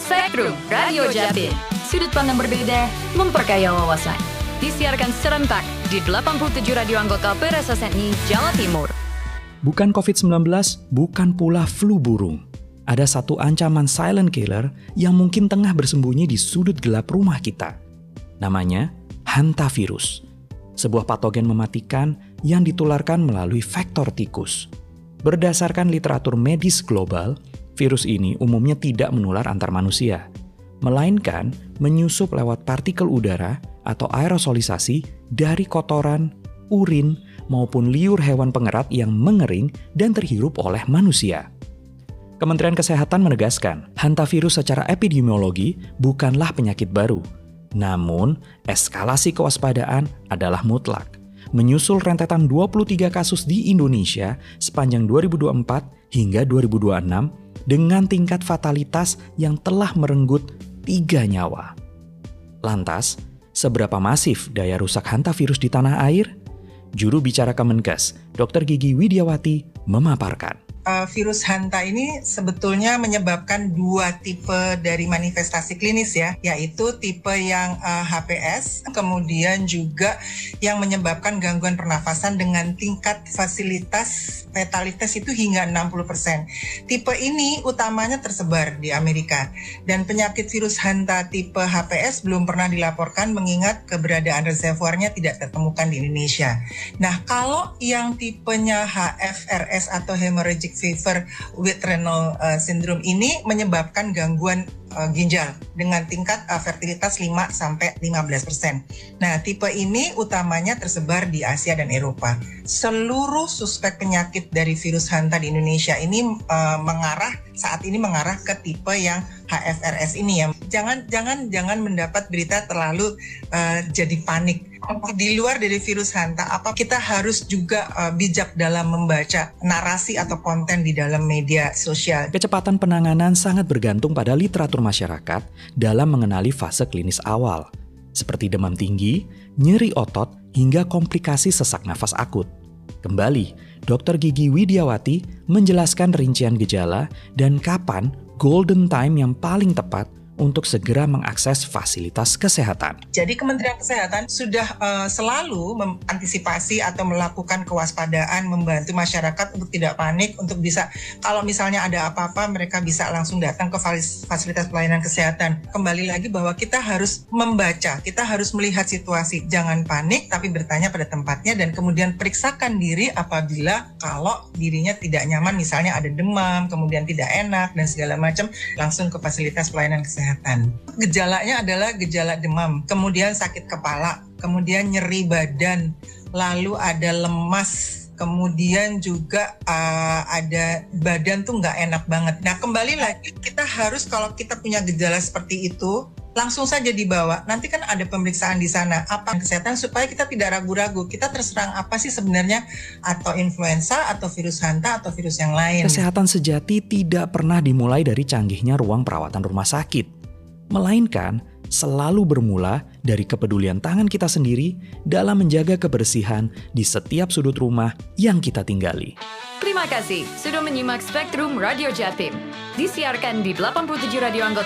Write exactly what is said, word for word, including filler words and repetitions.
Spektrum Radio Jatim. Sudut pandang berbeda, memperkaya wawasan. Disiarkan serentak di delapan puluh tujuh radio anggota P R S S N I Jawa Timur. Bukan covid sembilan belas, bukan pula flu burung. Ada satu ancaman silent killer yang mungkin tengah bersembunyi di sudut gelap rumah kita. Namanya hantavirus. Sebuah patogen mematikan yang ditularkan melalui vektor tikus. Berdasarkan literatur medis global, virus ini umumnya tidak menular antar manusia, melainkan menyusup lewat partikel udara atau aerosolisasi dari kotoran, urin, maupun liur hewan pengerat yang mengering dan terhirup oleh manusia. Kementerian Kesehatan menegaskan, hantavirus secara epidemiologi bukanlah penyakit baru, namun eskalasi kewaspadaan adalah mutlak. Menyusul rentetan dua puluh tiga kasus di Indonesia sepanjang dua ribu dua puluh empat hingga dua ribu dua puluh enam dengan tingkat fatalitas yang telah merenggut tiga nyawa. Lantas, seberapa masif daya rusak hantavirus di tanah air? Juru bicara Kemenkes, Dokter Gigi Widiawati, memaparkan. Uh, virus Hanta ini sebetulnya menyebabkan dua tipe dari manifestasi klinis ya, yaitu tipe yang uh, H P S, kemudian juga yang menyebabkan gangguan pernafasan dengan tingkat fasilitas fatalitas itu hingga enam puluh persen. Tipe ini utamanya tersebar di Amerika, dan penyakit virus Hanta tipe H P S belum pernah dilaporkan mengingat keberadaan reservoirnya tidak tertemukan di Indonesia. Nah, kalau yang tipenya H F R S atau hemorrhagic fever with renal uh, syndrome ini menyebabkan gangguan uh, ginjal dengan tingkat uh, fertilitas lima sampai lima belas persen. Nah, tipe ini utamanya tersebar di Asia dan Eropa. Seluruh suspek penyakit dari virus Hanta di Indonesia ini uh, mengarah saat ini mengarah ke tipe yang H F R S ini ya. Jangan jangan jangan mendapat berita terlalu uh, jadi panik. Di luar dari virus Hanta, apa kita harus juga uh, bijak dalam membaca narasi atau konten di dalam media sosial. Kecepatan penanganan sangat bergantung pada literatur masyarakat dalam mengenali fase klinis awal, seperti demam tinggi, nyeri otot, hingga komplikasi sesak nafas akut. Kembali, Dokter Gigi Widiawati menjelaskan rincian gejala dan kapan golden time yang paling tepat untuk segera mengakses fasilitas kesehatan. Jadi Kementerian Kesehatan sudah uh, selalu mengantisipasi atau melakukan kewaspadaan, membantu masyarakat untuk tidak panik, untuk bisa kalau misalnya ada apa-apa mereka bisa langsung datang ke fasilitas pelayanan kesehatan. Kembali lagi bahwa kita harus membaca, kita harus melihat situasi, jangan panik tapi bertanya pada tempatnya dan kemudian periksakan diri apabila kalau dirinya tidak nyaman, misalnya ada demam, kemudian tidak enak dan segala macam, langsung ke fasilitas pelayanan kesehatan. Gejalanya adalah gejala demam, kemudian sakit kepala, kemudian nyeri badan, lalu ada lemas, kemudian juga uh, ada badan tuh nggak enak banget. Nah, kembali lagi kita harus kalau kita punya gejala seperti itu langsung saja dibawa. Nanti kan ada pemeriksaan di sana apa kesehatan supaya kita tidak ragu-ragu. Kita terserang apa sih sebenarnya, atau influenza atau virus Hanta atau virus yang lain. Kesehatan sejati tidak pernah dimulai dari canggihnya ruang perawatan rumah sakit, melainkan selalu bermula dari kepedulian tangan kita sendiri dalam menjaga kebersihan di setiap sudut rumah yang kita tinggali. Terima kasih sudah menyimak Spektrum Radio Jatim. Disiarkan di delapan puluh tujuh radio anggota